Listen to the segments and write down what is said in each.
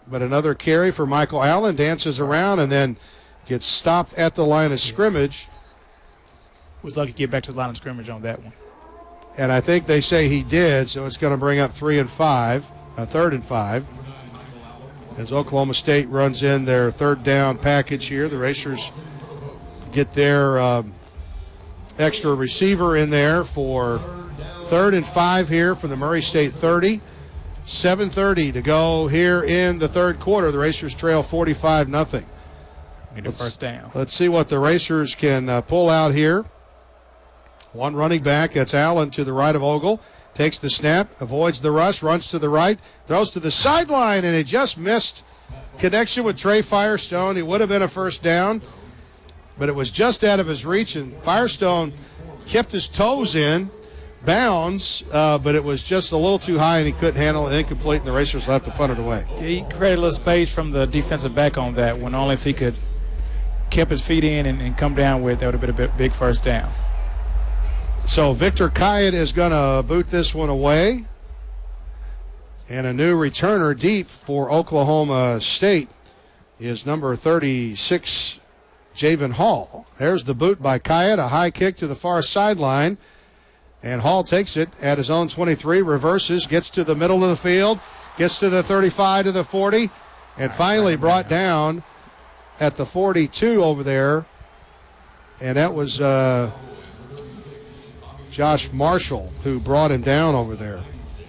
but another carry for Michael Allen, dances around and then gets stopped at the line of scrimmage. Was lucky to get back to the line of scrimmage on that one. And I think they say he did, so it's going to bring up 3 and 5, 3rd and 5. As Oklahoma State runs in their third down package here, the Racers get their extra receiver in there for 3rd and 5 here from the Murray State 30. 7:30 to go here in the third quarter. The Racers trail 45-0. Need a first down. Let's see what the Racers can pull out here. One running back, that's Allen to the right of Ogle. Takes the snap, avoids the rush, runs to the right, throws to the sideline, and it just missed connection with Trey Firestone. He would have been a first down, but it was just out of his reach, and Firestone kept his toes in bounds, but it was just a little too high, and he couldn't handle it. Incomplete, and the Racers left to punt it away. He created a little space from the defensive back on that one. Only if he could kept his feet in and come down with, that would have been a big first down. So Victor Kayat is going to boot this one away. And a new returner deep for Oklahoma State is number 36, Javen Hall. There's the boot by Kayat, a high kick to the far sideline. And Hall takes it at his own 23, reverses, gets to the middle of the field, gets to the 35, to the 40, and finally brought down at the 42 over there. And that was Josh Marshall who brought him down over there.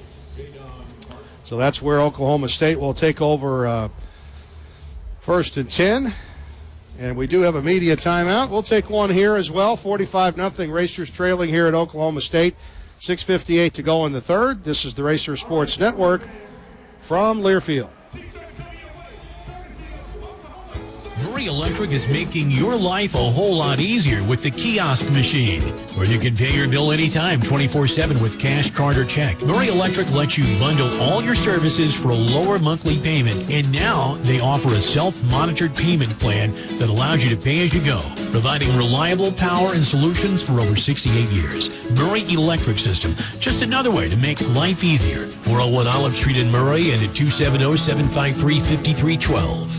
So that's where Oklahoma State will take over 1st and 10. And we do have a media timeout. We'll take one here as well. 45-0 Racers trailing here at Oklahoma State. 6:58 to go in the third. This is the Racer Sports Network from Learfield. Murray Electric is making your life a whole lot easier with the kiosk machine, where you can pay your bill anytime, 24/7 with cash, card, or check. Murray Electric lets you bundle all your services for a lower monthly payment, and now they offer a self-monitored payment plan that allows you to pay as you go, providing reliable power and solutions for over 68 years. Murray Electric System, just another way to make life easier. 401 Olive Street in Murray and at 270-753-5312.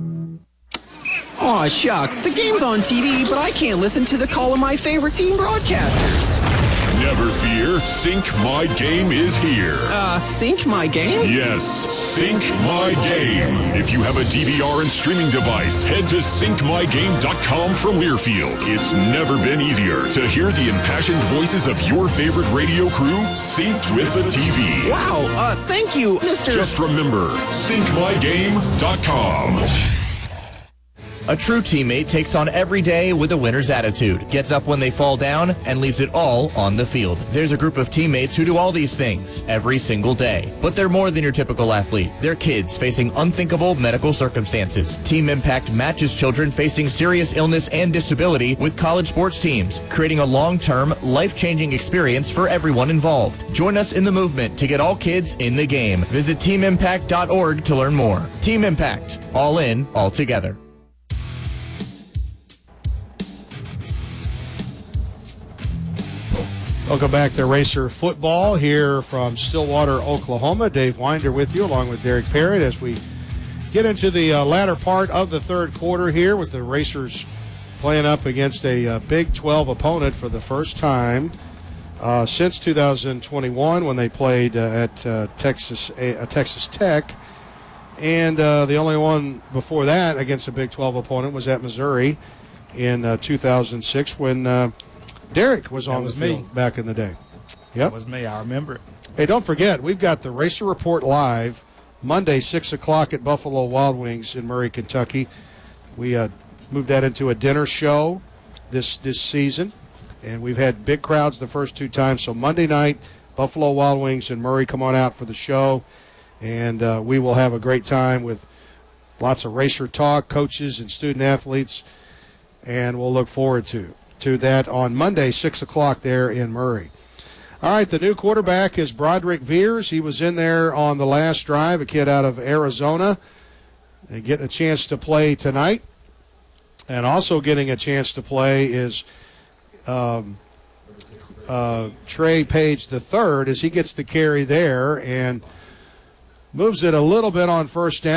Aw, shucks. The game's on TV, but I can't listen to the call of my favorite team broadcasters. Never fear. Sync My Game is here. Sync My Game? Yes, Sync My Game. If you have a DVR and streaming device, head to syncmygame.com from Learfield. It's never been easier to hear the impassioned voices of your favorite radio crew synced with the TV. Wow, thank you, Mr. Just remember, syncmygame.com. A true teammate takes on every day with a winner's attitude, gets up when they fall down, and leaves it all on the field. There's a group of teammates who do all these things every single day. But they're more than your typical athlete. They're kids facing unthinkable medical circumstances. Team Impact matches children facing serious illness and disability with college sports teams, creating a long-term, life-changing experience for everyone involved. Join us in the movement to get all kids in the game. Visit teamimpact.org to learn more. Team Impact. All in, all together. Welcome back to Racer Football here from Stillwater, Oklahoma. Dave Winder with you along with Derek Parrott as we get into the latter part of the third quarter here with the Racers playing up against a Big 12 opponent for the first time since 2021 when they played at Texas Tech. And the only one before that against a Big 12 opponent was at Missouri in 2006 when Derek was on the field back in the day. Yep. That was me. I remember it. Hey, don't forget, we've got the Racer Report live Monday, 6 o'clock at Buffalo Wild Wings in Murray, Kentucky. We moved that into a dinner show this season, and we've had big crowds the first two times. So Monday night, Buffalo Wild Wings in Murray, come on out for the show, and we will have a great time with lots of Racer talk, coaches and student athletes, and we'll look forward to that on Monday, 6 o'clock there in Murray. All right, the new quarterback is Broderick Veers. He was in there on the last drive, a kid out of Arizona, and getting a chance to play tonight. And also getting a chance to play is Trey Page III as he gets the carry there and moves it a little bit on first down.